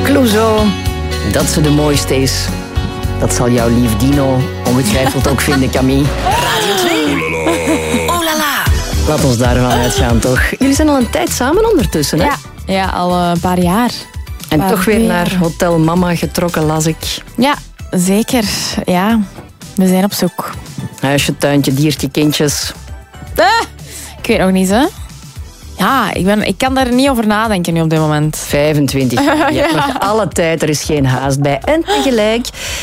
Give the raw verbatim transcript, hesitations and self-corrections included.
Clouseau, dat ze de mooiste is. Dat zal jouw lief Dino ongetwijfeld ook vinden, Camille. Radio twee. Oh la la. Laat ons daarvan uitgaan, toch? Jullie zijn al een tijd samen ondertussen, hè? Ja, ja al uh, een paar jaar. En paar toch weer jaar. naar Hotel Mama getrokken, las ik. Ja, zeker. Ja, we zijn op zoek. Huisje, tuintje, diertje, kindjes. Ah, ik weet nog niet, hè. Ja, ik, ben, ik kan daar niet over nadenken nu op dit moment. vijfentwintig jaar. Je hebt Ja. nog alle tijd, er is geen haast bij. En tegelijk